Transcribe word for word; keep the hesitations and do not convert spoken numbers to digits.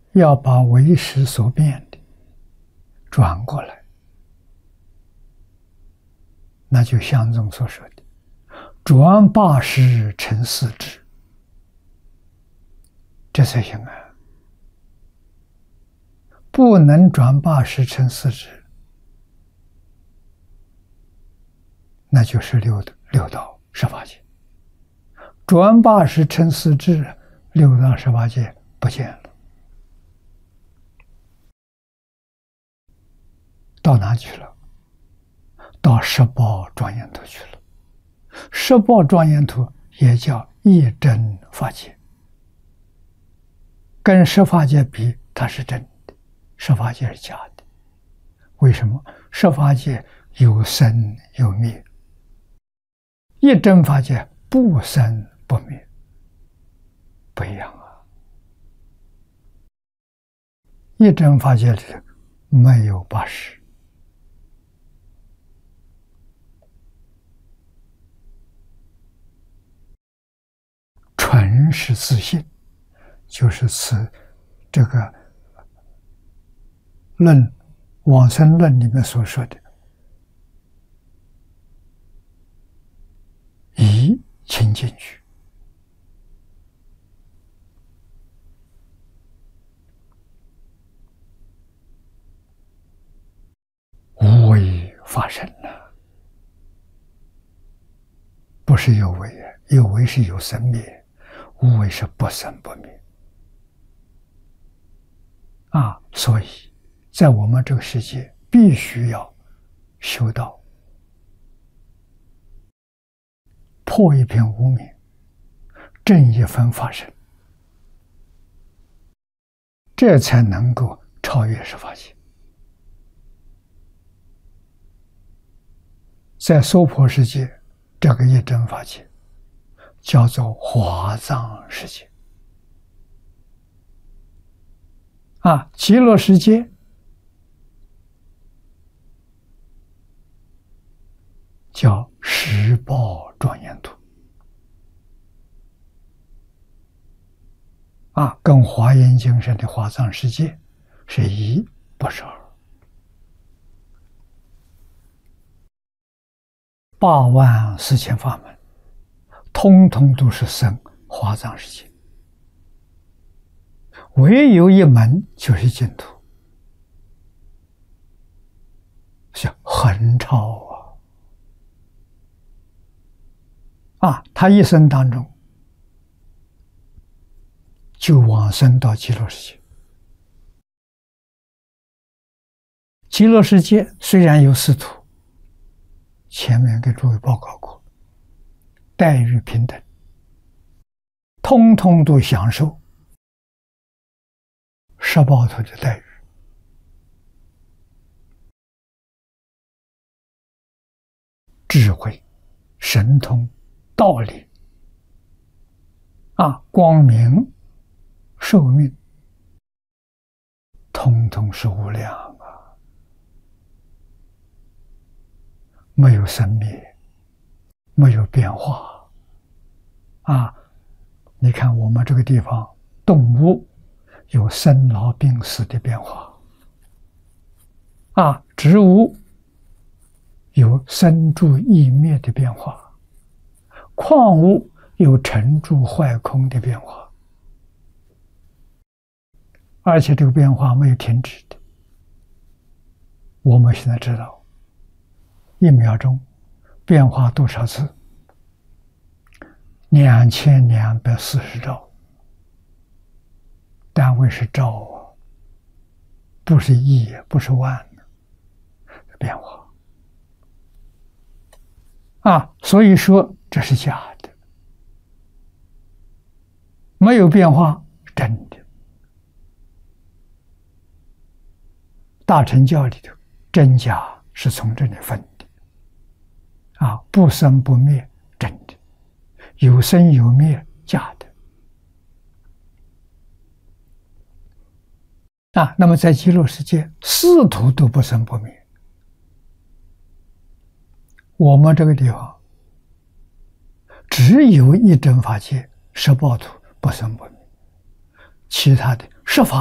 要把为识所变的转过来，那就相宗所说的转八识成四智，这才行啊！不能转八识成四智，那就是六六道十八界。转八识成四智，六道十八界不见了。到哪去了？到十宝庄严土去了。十宝庄严土也叫一真法界，跟十法界比，它是真的，十法界是假的。为什么？十法界有生有灭，一真法界不生不灭，不一样啊！一真法界里没有八识。纯是自信，就是此这个论往生论里面所说的以清净句，无为法身了，不是有为啊，有为是有生灭。无为是不生不灭啊，所以在我们这个世界必须要修道，破一片无明，正一分法身，这才能够超越十法界。在娑婆世界，这个一真法界叫做华藏世界啊，极乐世界叫十宝庄严土啊，跟华严经上的华藏世界是一不是二。八万四千法门，通通都是生华藏世界，唯有一门就是净土，是横超啊！啊，他一生当中就往生到极乐世界。极乐世界虽然有四土，前面给诸位报告过，待遇平等，通通都享受十报土的待遇智慧、神通、道理啊，光明、寿命，通通是无量啊，没有生灭，没有变化啊！你看我们这个地方，动物有生老病死的变化啊，植物有生住异灭的变化，矿物有成住坏空的变化，而且这个变化没有停止的。我们现在知道，一秒钟变化多少次？两千两百四十兆，单位是兆啊，不是亿，不是万的变化啊！所以说这是假的，没有变化，真的。大乘教里头，真假是从这里分的啊，不生不灭，真的。有生有灭，假的啊。那么在极乐世界，四土都不生不灭。我们这个地方只有一真法界十报土不生不灭，其他的十法